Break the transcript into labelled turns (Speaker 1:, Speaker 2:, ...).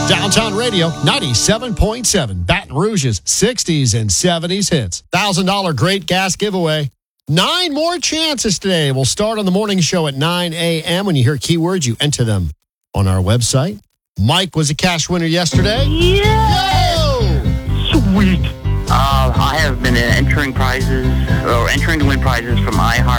Speaker 1: Downtown Radio 97.7. Baton Rouge's 60s and 70s hits. $1,000 great gas giveaway. 9 more chances today. We'll start on the morning show at 9 a.m. When you hear keywords, you enter them on our website. Mike was a cash winner yesterday.
Speaker 2: Yeah.
Speaker 1: Sweet.
Speaker 2: I have been entering to win prizes from iHeart.